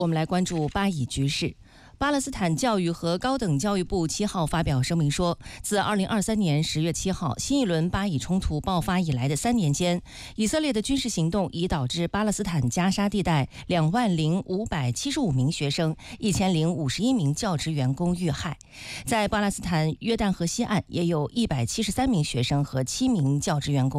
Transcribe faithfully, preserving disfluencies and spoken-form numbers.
我们来关注巴以局势。巴勒斯坦教育和高等教育部七号发表声明说，自二零二三年十月七号新一轮巴以冲突爆发以来的三年间，以色列的军事行动已导致巴勒斯坦加沙地带两万零五百七十五名学生、一千零五十一名教职员工遇害。在巴勒斯坦约旦河西岸，也有一百七十三名学生和七名教职员工